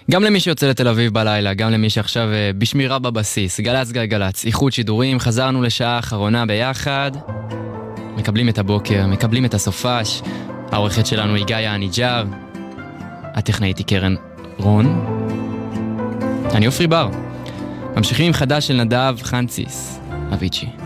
גם למי שיוצא לתל אביב בלילה, גם למי שעכשיו בשמירה בבסיס, גלץ גלגלץ, איחוד שידורים, חזרנו לשעה האחרונה ביחד, מקבלים את הבוקר, מקבלים את הסופש, העורכת שלנו היא גאיה הניג'ר, הטכנאית היא קרן רון, אני אופרי בר, ממשיכים עם חדש של נדב חנציס, אביצ'י.